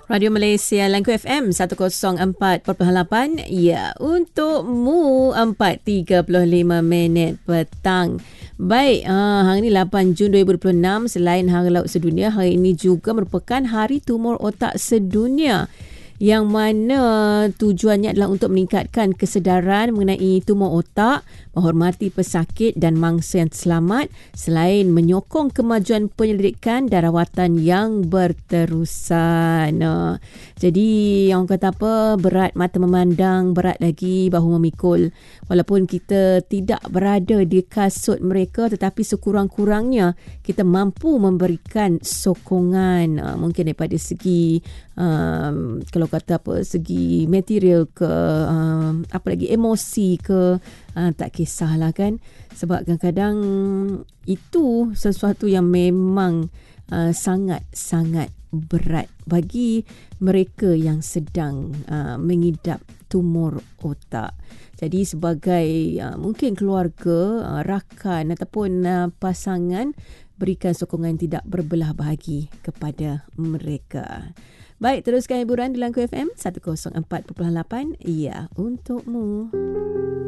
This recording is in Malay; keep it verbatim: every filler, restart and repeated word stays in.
Radio Malaysia Langku F M seratus empat perpuluhan lapan. Ya, untukmu empat tiga puluh lima minit petang. Baik, uh, hari ini lapan Jun dua ribu dua puluh enam. Selain Hari Laut Sedunia, hari ini juga merupakan Hari Tumor Otak Sedunia, yang mana tujuannya adalah untuk meningkatkan kesedaran mengenai tumor otak, menghormati pesakit dan mangsa yang selamat, selain menyokong kemajuan penyelidikan dan rawatan yang berterusan. Jadi orang kata apa, berat mata memandang, berat lagi bahu memikul. Walaupun kita tidak berada di kasut mereka, tetapi sekurang-kurangnya kita mampu memberikan sokongan, mungkin daripada segi um, kalau kata apa, segi material ke um, apa lagi, emosi ke, uh, tak kisahlah kan, sebab kadang-kadang itu sesuatu yang memang uh, sangat-sangat berat bagi mereka yang sedang uh, mengidap tumor otak. Jadi sebagai uh, mungkin keluarga, uh, rakan ataupun uh, pasangan, berikan sokongan tidak berbelah bahagi kepada mereka. Baik, teruskan hiburan di Langku F M seratus empat perpuluhan lapan. Ya, untukmu.